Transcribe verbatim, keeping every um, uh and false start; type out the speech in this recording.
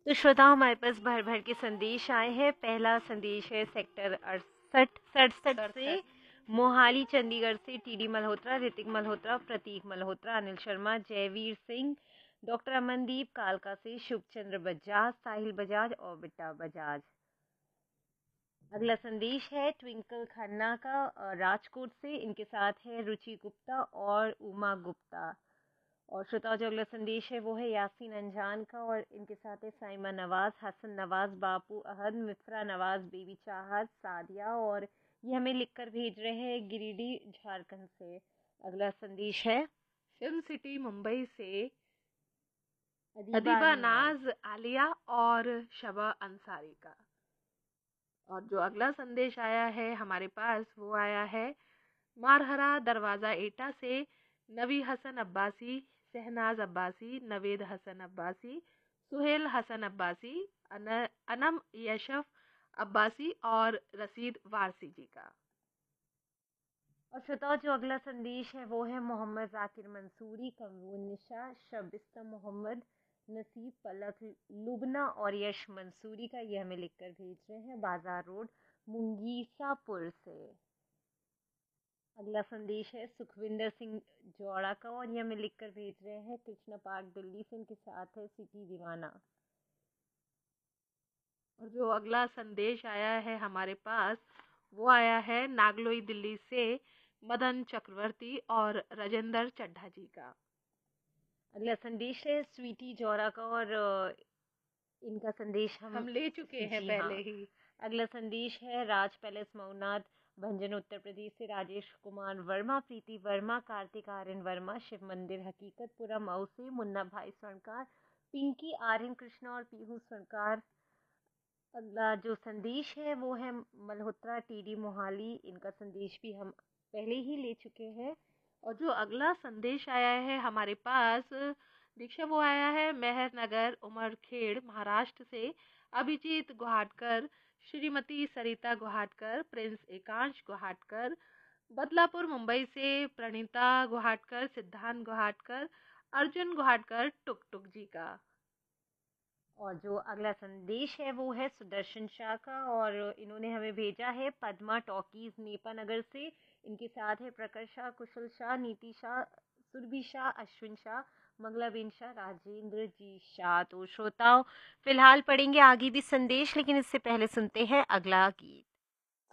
तो श्रोताओं, हमारे पास भर भर के संदेश आए हैं। पहला संदेश है सेक्टर अड़सठ सड़सठ से, मोहाली चंडीगढ़ से टीडी मल्होत्रा, ऋतिक मल्होत्रा, प्रतीक मल्होत्रा, अनिल शर्मा, जयवीर सिंह, डॉक्टर अमनदीप कालका से, शुभचंद्र बजाज, साहिल बजाज और बिट्टा बजाज। अगला संदेश है ट्विंकल खन्ना का राजकोट से, इनके साथ है रुचि गुप्ता और उमा गुप्ता। और श्रोताओं, जो अगला संदेश है वो है यासीन अंजान का, और इनके साथ है साइमा नवाज, हसन नवाज, बापू अहद, मिफ्रा नवाज, बेबी चाहत, सादिया, और ये हमें लिखकर भेज रहे हैं गिरिडीह झारखंड से। अगला संदेश है फिल्म सिटी मुंबई से अदीबा, अदीबा नाज, नाज, आलिया और शबा अंसारी का। और जो अगला संदेश आया है हमारे पास वो आया है मारहरा दरवाज़ा एटा से, नवी हसन अब्बासी, शहनाज अब्बासी, नवेद हसन अब्बासी, सुहेल हसन अब्बासी, अन, अनम यशफ अब्बासी और रसीद वारसी जी का। और श्रोताओं, जो अगला संदेश है वो है मोहम्मद जाकिर मंसूरी, कमरून निशा, शबिस्ता मोहम्मद, नसीब पलक, लुबना और यश मंसूरी का। ये हमें लिखकर भेज रहे हैं बाजार रोड मुंगीसापुर से। अगला संदेश है सुखविंदर सिंह जौड़ा का, और ये हमें लिखकर भेज रहे हैं कृष्णा पार्क दिल्ली से, इनके साथ है सिटी दीवाना। और जो अगला संदेश आया है हमारे पास वो आया है नागलोई दिल्ली से, मदन चक्रवर्ती और राजेंद्र चड्ढा जी का। अगला संदेश है स्वीटी जौरा का, और अ, इनका संदेश हम हम ले चुके हैं जी पहले हाँ। ही। अगला संदेश है राज पैलेस मऊनाथ, भंजन उत्तर प्रदेश से, राजेश कुमार वर्मा, प्रीति वर्मा, कार्तिक आर्यन वर्मा, शिव मंदिर हकीकतपुरा मऊ से, मुन्ना भाई स्वर्णकार, पिंकी आर्यन कृष्णा और पीहू स्वर्णकार। अगला जो संदेश है वो है मल्होत्रा टीडी मोहाली, इनका संदेश भी हम पहले ही ले चुके हैं। और जो अगला संदेश आया है हमारे पास दीक्षा वो आया है मेहर नगर उमरखेड़ महाराष्ट्र से, अभिजीत गुहाटकर, श्रीमती सरिता गुहाटकर, प्रिंस एकांश गुहाटकर, बदलापुर मुंबई से प्रणीता गुहाटकर, सिद्धांत गुहाटकर, अर्जुन गुहाटकर टुक टुक जी का। और जो अगला संदेश है वो है सुदर्शन शाह का, और इन्होंने हमें भेजा है पद्मा टॉकीज नेपा नगर से, इनके साथ है प्रकर शाह, कुशल शाह, नीति शाह, सुरभि शाह, अश्विन शाह, मंगलाबेन शाह, राजेंद्र जी शाह। तो श्रोताओं, फिलहाल पढ़ेंगे आगे भी संदेश, लेकिन इससे पहले सुनते हैं अगला गीत।